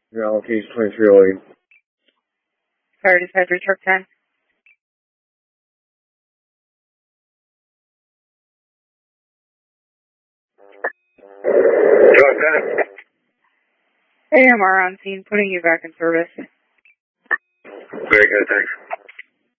Your allocation 2308. Fire dispatcher, truck 10. Truck 10. AMR on scene, putting you back in service. Very good, thanks.